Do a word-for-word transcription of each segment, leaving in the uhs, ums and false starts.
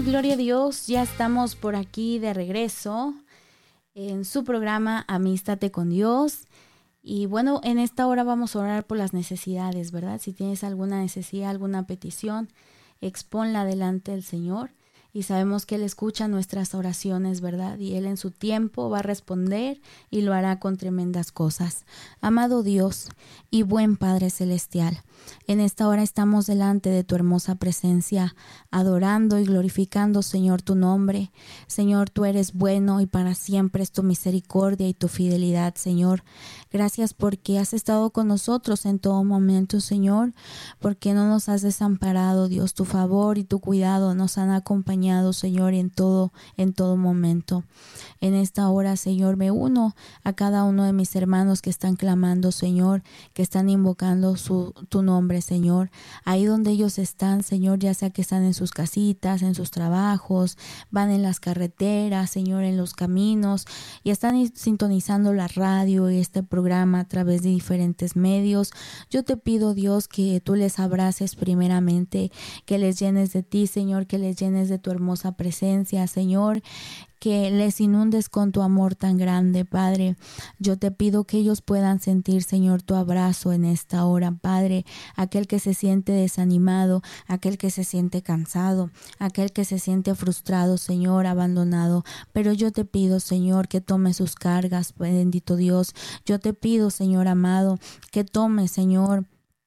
Gloria a Dios, ya estamos por aquí de regreso en su programa Amístate con Dios. Y bueno, en esta hora vamos a orar por las necesidades, ¿verdad? Si tienes alguna necesidad, alguna petición, expónla delante del Señor. Y sabemos que Él escucha nuestras oraciones, ¿verdad? Y Él en su tiempo va a responder y lo hará con tremendas cosas. Amado Dios y buen Padre Celestial, en esta hora estamos delante de tu hermosa presencia, adorando y glorificando, Señor, tu nombre. Señor, tú eres bueno y para siempre es tu misericordia y tu fidelidad, Señor. Gracias porque has estado con nosotros en todo momento, Señor, porque no nos has desamparado, Dios. Tu favor y tu cuidado nos han acompañado, Señor, en todo, en todo momento. En esta hora, Señor, me uno a cada uno de mis hermanos que están clamando, Señor, que están invocando su, tu nombre, Señor. Ahí donde ellos están, Señor, ya sea que están en sus casitas, en sus trabajos, van en las carreteras, Señor, en los caminos, y están sintonizando la radio y este programa a través de diferentes medios. Yo te pido, Dios, que tú les abraces primeramente, que les llenes de ti, Señor, que les llenes de tu hermosa presencia, Señor, que les inundes con tu amor tan grande, Padre. Yo te pido que ellos puedan sentir, Señor, tu abrazo en esta hora, Padre. Aquel que se siente desanimado, aquel que se siente cansado, aquel que se siente frustrado, Señor, abandonado. Pero yo te pido, Señor, que tome sus cargas, bendito Dios. Yo te pido, Señor amado, que tome, Señor,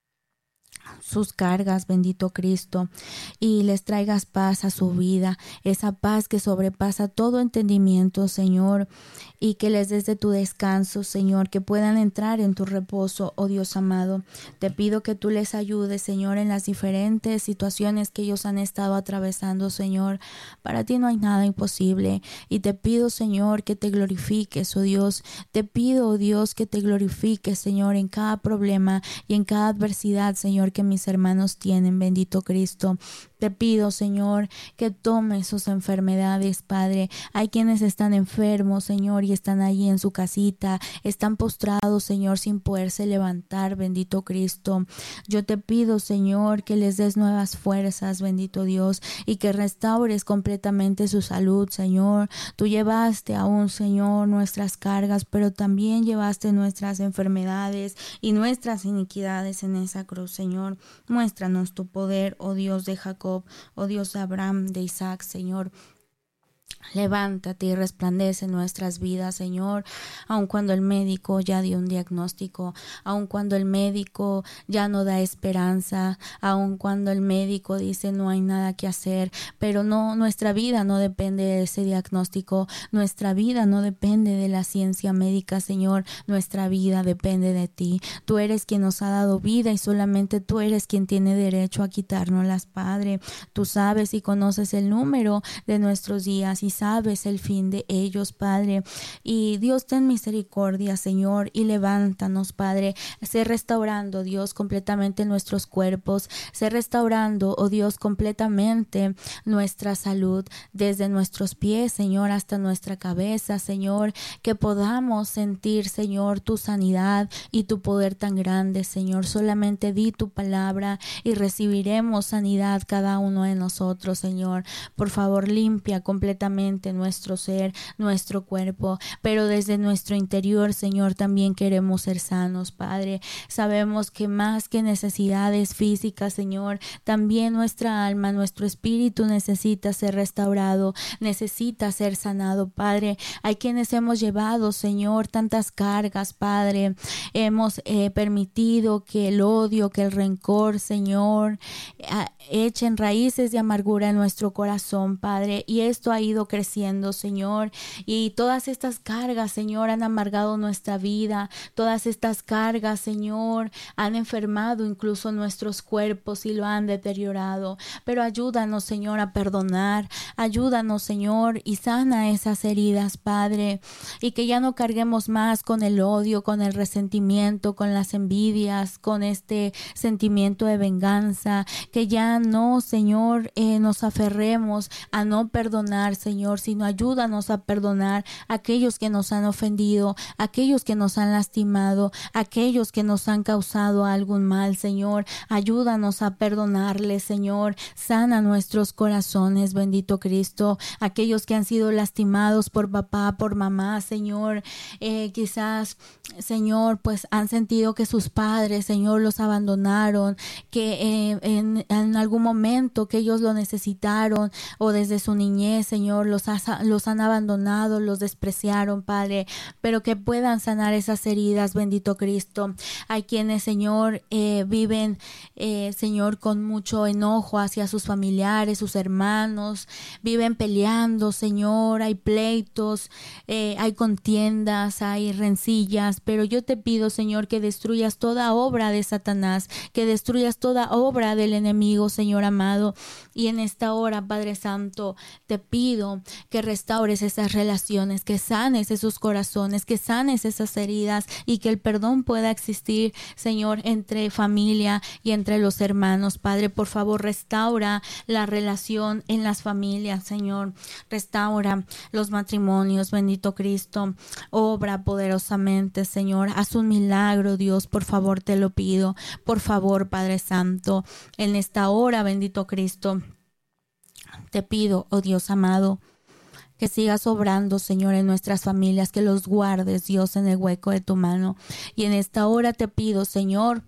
sus cargas, bendito Cristo, y les traigas paz a su vida, esa paz que sobrepasa todo entendimiento, Señor, y que les des de tu descanso, Señor, que puedan entrar en tu reposo, oh Dios amado. Te pido que tú les ayudes, Señor, en las diferentes situaciones que ellos han estado atravesando, Señor. Para ti no hay nada imposible, y te pido, Señor, que te glorifiques, oh Dios. Te pido, oh Dios, que te glorifiques, Señor, en cada problema y en cada adversidad, Señor, que mis hermanos tienen, bendito Cristo. Te pido, Señor, que tomes sus enfermedades, Padre. Hay quienes están enfermos, Señor, y están allí en su casita, están postrados, Señor, sin poderse levantar, bendito Cristo. Yo te pido, Señor, que les des nuevas fuerzas, bendito Dios, y que restaures completamente su salud, Señor. Tú llevaste aún, Señor, nuestras cargas, pero también llevaste nuestras enfermedades y nuestras iniquidades en esa cruz, Señor. Muéstranos tu poder, oh Dios de Jacob, oh Dios de Abraham, de Isaac, Señor. Levántate y resplandece en nuestras vidas, Señor, aun cuando el médico ya dio un diagnóstico, aun cuando el médico ya no da esperanza, aun cuando el médico dice no hay nada que hacer, pero no, nuestra vida no depende de ese diagnóstico, nuestra vida no depende de la ciencia médica, Señor, nuestra vida depende de ti. Tú eres quien nos ha dado vida y solamente tú eres quien tiene derecho a quitárnoslas, Padre. Tú sabes y conoces el número de nuestros días y sabes el fin de ellos, Padre. Y Dios, ten misericordia, Señor, y levántanos, Padre. Sé restaurando, Dios, completamente nuestros cuerpos. Sé restaurando, oh Dios, completamente nuestra salud, desde nuestros pies, Señor, hasta nuestra cabeza, Señor. Que podamos sentir, Señor, tu sanidad y tu poder tan grande, Señor. Solamente di tu palabra y recibiremos sanidad cada uno de nosotros, Señor. Por favor, limpia completamente nuestro ser, nuestro cuerpo, pero desde nuestro interior, Señor, también queremos ser sanos, Padre. Sabemos que más que necesidades físicas, Señor, también nuestra alma, nuestro espíritu necesita ser restaurado, necesita ser sanado, Padre. Hay quienes hemos llevado, Señor, tantas cargas, Padre. Hemos eh, permitido que el odio, que el rencor, Señor, eh, echen raíces de amargura en nuestro corazón, Padre, y esto ha ido creciendo, Señor, y todas estas cargas, Señor, han amargado nuestra vida, todas estas cargas, Señor, han enfermado incluso nuestros cuerpos y lo han deteriorado, pero ayúdanos, Señor, a perdonar, ayúdanos, Señor, y sana esas heridas, Padre, y que ya no carguemos más con el odio, con el resentimiento, con las envidias, con este sentimiento de venganza, que ya no, Señor, eh, nos aferremos a no perdonar, Señor, sino ayúdanos a perdonar a aquellos que nos han ofendido, a aquellos que nos han lastimado, a aquellos que nos han causado algún mal, Señor. Ayúdanos a perdonarles, Señor. Sana nuestros corazones, bendito Cristo. Aquellos que han sido lastimados por papá, por mamá, Señor. Eh, quizás, Señor, pues han sentido que sus padres, Señor, los abandonaron, que eh, en, en algún momento que ellos lo necesitaron o desde su niñez, Señor, los, ha, los han abandonado, los despreciaron, Padre, pero que puedan sanar esas heridas, bendito Cristo. Hay quienes, Señor, eh, viven, eh, Señor, con mucho enojo hacia sus familiares, sus hermanos, viven peleando, Señor, hay pleitos, eh, hay contiendas, hay rencillas, pero yo te pido, Señor, que destruyas toda obra de Satanás, que destruyas toda obra del enemigo, Señor amado. Y en esta hora, Padre Santo, te pido que restaures esas relaciones, que sanes esos corazones, que sanes esas heridas y que el perdón pueda existir, Señor, entre familia y entre los hermanos. Padre, por favor, restaura la relación en las familias, Señor. Restaura los matrimonios, bendito Cristo. Obra poderosamente, Señor. Haz un milagro, Dios, por favor, te lo pido. Por favor, Padre Santo, en esta hora, bendito Cristo, te pido, oh Dios amado, que sigas obrando, Señor, en nuestras familias, que los guardes, Dios, en el hueco de tu mano. Y en esta hora te pido, Señor,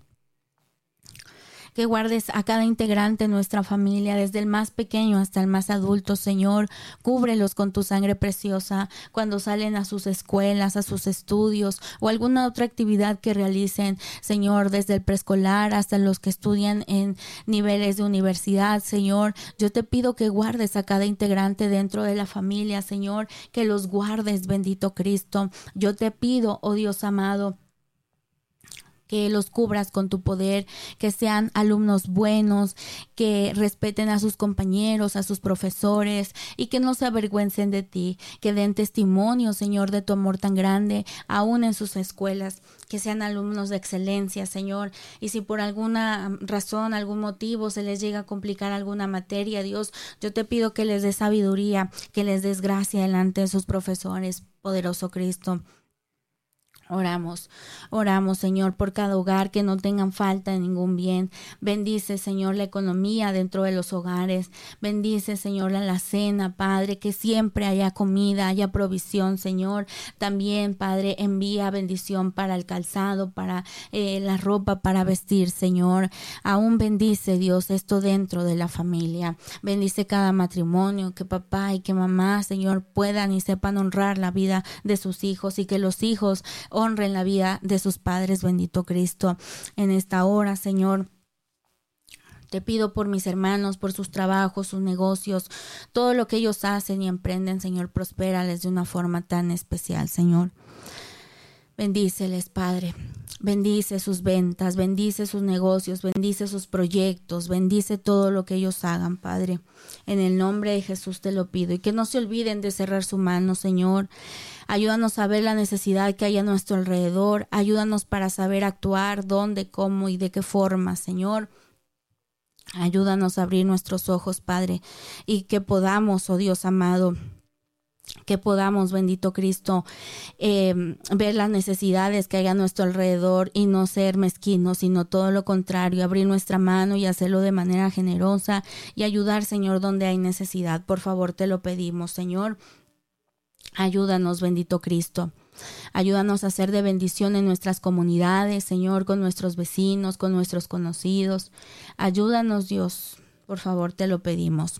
que guardes a cada integrante de nuestra familia, desde el más pequeño hasta el más adulto, Señor. Cúbrelos con tu sangre preciosa cuando salen a sus escuelas, a sus estudios o alguna otra actividad que realicen, Señor, desde el preescolar hasta los que estudian en niveles de universidad, Señor. Yo te pido que guardes a cada integrante dentro de la familia, Señor, que los guardes, bendito Cristo. Yo te pido, oh Dios amado, que los cubras con tu poder, que sean alumnos buenos, que respeten a sus compañeros, a sus profesores y que no se avergüencen de ti, que den testimonio, Señor, de tu amor tan grande, aún en sus escuelas, que sean alumnos de excelencia, Señor. Y si por alguna razón, algún motivo se les llega a complicar alguna materia, Dios, yo te pido que les des sabiduría, que les des gracia delante de sus profesores, poderoso Cristo. Oramos, oramos, Señor, por cada hogar, que no tengan falta de ningún bien. Bendice, Señor, la economía dentro de los hogares. Bendice, Señor, la alacena, Padre, que siempre haya comida, haya provisión, Señor. También, Padre, envía bendición para el calzado, para eh, la ropa, para vestir, Señor. Aún bendice, Dios, esto dentro de la familia. Bendice cada matrimonio, que papá y que mamá, Señor, puedan y sepan honrar la vida de sus hijos y que los hijos honren la vida de sus padres, bendito Cristo. En esta hora, Señor, te pido por mis hermanos, por sus trabajos, sus negocios, todo lo que ellos hacen y emprenden, Señor, prospérales de una forma tan especial, Señor. Bendíceles, Padre. Bendice sus ventas, bendice sus negocios, bendice sus proyectos, bendice todo lo que ellos hagan, Padre. En el nombre de Jesús te lo pido. Y que no se olviden de cerrar su mano, Señor. Ayúdanos a ver la necesidad que hay a nuestro alrededor. Ayúdanos para saber actuar, dónde, cómo y de qué forma, Señor. Ayúdanos a abrir nuestros ojos, Padre, y que podamos, oh Dios amado, que podamos, bendito Cristo, eh, ver las necesidades que hay a nuestro alrededor y no ser mezquinos, sino todo lo contrario, abrir nuestra mano y hacerlo de manera generosa y ayudar, Señor, donde hay necesidad. Por favor, te lo pedimos, Señor. Ayúdanos, bendito Cristo. Ayúdanos a ser de bendición en nuestras comunidades, Señor, con nuestros vecinos, con nuestros conocidos. Ayúdanos, Dios. Por favor, te lo pedimos.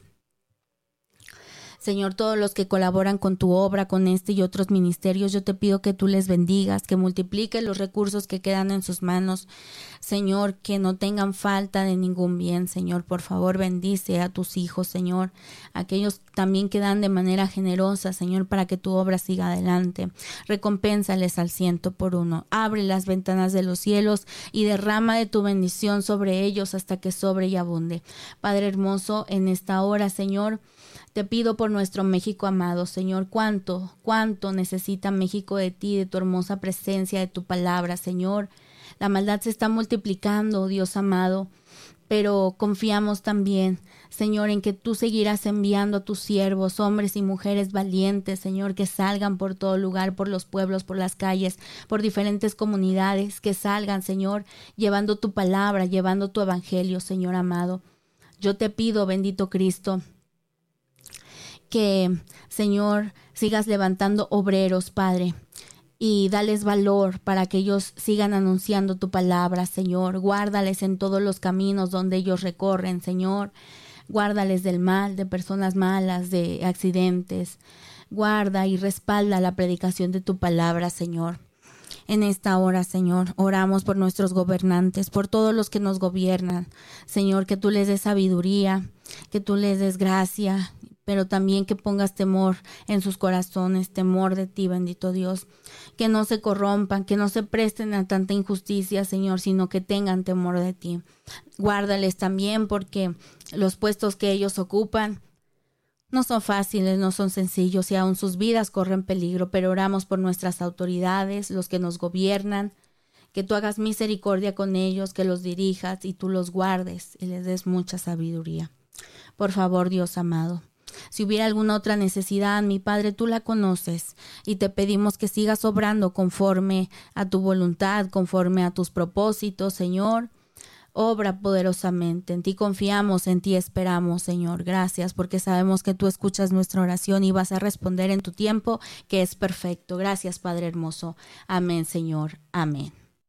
Señor, todos los que colaboran con tu obra, con este y otros ministerios, yo te pido que tú les bendigas, que multipliques los recursos que quedan en sus manos. Señor, que no tengan falta de ningún bien, Señor. Por favor, bendice a tus hijos, Señor. Aquellos también que dan de manera generosa, Señor, para que tu obra siga adelante. Recompénsales al ciento por uno. Abre las ventanas de los cielos y derrama de tu bendición sobre ellos hasta que sobre y abunde. Padre hermoso, en esta hora, Señor, te pido por nuestro México amado, Señor, cuánto, cuánto necesita México de ti, de tu hermosa presencia, de tu palabra, Señor. La maldad se está multiplicando, Dios amado. pero confiamos también, Señor, en que tú seguirás enviando a tus siervos, hombres y mujeres valientes, Señor, que salgan por todo lugar, por los pueblos, por las calles, por diferentes comunidades, que salgan, Señor, llevando tu palabra, llevando tu evangelio, Señor amado. Yo te pido, bendito Cristo, que, Señor, sigas levantando obreros, Padre, y dales valor para que ellos sigan anunciando tu palabra, Señor. Guárdales en todos los caminos donde ellos recorren, Señor. Guárdales del mal, de personas malas, de accidentes. Guarda y respalda la predicación de tu palabra, Señor. En esta hora, Señor, oramos por nuestros gobernantes, por todos los que nos gobiernan. Señor, que tú les des sabiduría, que tú les des gracia, pero también que pongas temor en sus corazones, temor de ti, bendito Dios. Que no se corrompan, que no se presten a tanta injusticia, Señor, sino que tengan temor de ti. Guárdales también, porque los puestos que ellos ocupan no son fáciles, no son sencillos, y aún sus vidas corren peligro, pero oramos por nuestras autoridades, los que nos gobiernan, que tú hagas misericordia con ellos, que los dirijas y tú los guardes y les des mucha sabiduría. Por favor, Dios amado, si hubiera alguna otra necesidad, mi Padre, tú la conoces, y te pedimos que sigas obrando conforme a tu voluntad, conforme a tus propósitos, Señor. Obra poderosamente, en ti confiamos, en ti esperamos, Señor. Gracias, porque sabemos que tú escuchas nuestra oración y vas a responder en tu tiempo, que es perfecto. Gracias, Padre hermoso. Amén, Señor. Amén.